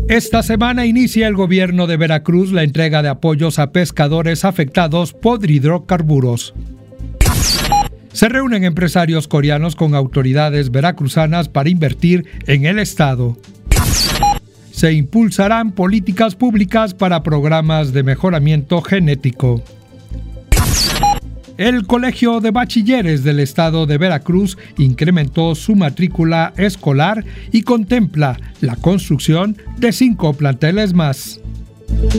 Esta semana inicia el gobierno de Veracruz la entrega de apoyos a pescadores afectados por hidrocarburos. Se reúnen empresarios coreanos con autoridades veracruzanas para invertir en el estado. Se impulsarán políticas públicas para programas de mejoramiento genético. El Colegio de Bachilleres del estado de Veracruz incrementó su matrícula escolar y contempla la construcción de 5 planteles más.